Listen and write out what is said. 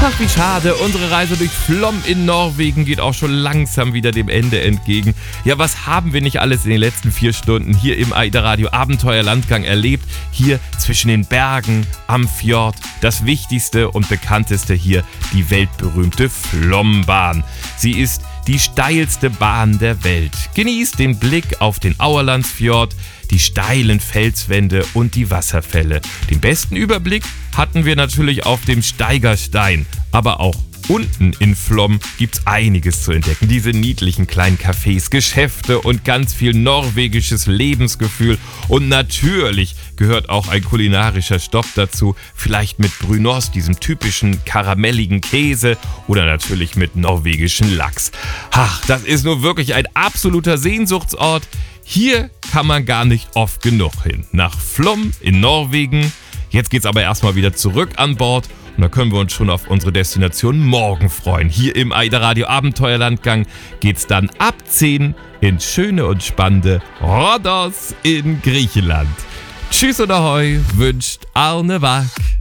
Ach, wie schade, unsere Reise durch Flåm in Norwegen geht auch schon langsam wieder dem Ende entgegen. Ja, was haben wir nicht alles in den letzten 4 Stunden hier im AIDA-Radio Abenteuerlandgang erlebt? Hier zwischen den Bergen, am Fjord, das wichtigste und bekannteste hier, die weltberühmte Flåmbahn. Sie ist die steilste Bahn der Welt. Genießt den Blick auf den Auerlandsfjord, die steilen Felswände und die Wasserfälle. Den besten Überblick hatten wir natürlich auf dem Steigerstein, aber auch unten in Flåm gibt's einiges zu entdecken. Diese niedlichen kleinen Cafés, Geschäfte und ganz viel norwegisches Lebensgefühl. Und natürlich gehört auch ein kulinarischer Stopp dazu. Vielleicht mit Brynost, diesem typischen karamelligen Käse oder natürlich mit norwegischen Lachs. Ach, das ist nur wirklich ein absoluter Sehnsuchtsort. Hier kann man gar nicht oft genug hin. Nach Flåm in Norwegen. Jetzt geht's aber erstmal wieder zurück an Bord. Und da können wir uns schon auf unsere Destination morgen freuen. Hier im AIDA-Radio Abenteuerlandgang geht's dann ab 10 ins schöne und spannende Rhodos in Griechenland. Tschüss und Ahoi, wünscht Arne Wack.